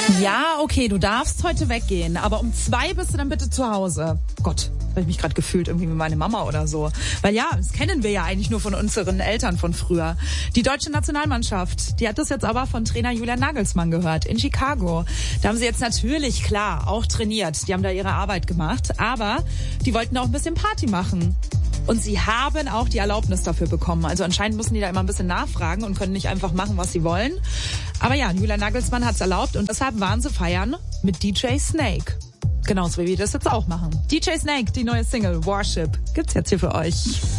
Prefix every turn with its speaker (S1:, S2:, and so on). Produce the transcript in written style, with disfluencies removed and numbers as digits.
S1: Ja, okay, du darfst heute weggehen, aber um 2 bist du dann bitte zu Hause. Gott, habe ich mich gerade gefühlt irgendwie wie meine Mama oder so. Weil ja, das kennen wir ja eigentlich nur von unseren Eltern von früher. Die deutsche Nationalmannschaft, die hat das jetzt aber von Trainer Julian Nagelsmann gehört in Chicago. Da haben sie jetzt natürlich, klar, auch trainiert. Die haben da ihre Arbeit gemacht, aber die wollten auch ein bisschen Party machen. Und sie haben auch die Erlaubnis dafür bekommen. Also anscheinend müssen die da immer ein bisschen nachfragen und können nicht einfach machen, was sie wollen. Aber ja, Julian Nagelsmann hat's erlaubt und deshalb waren sie feiern mit DJ Snake. Genauso wie wir das jetzt auch machen. DJ Snake, die neue Single Worship, gibt's jetzt hier für euch.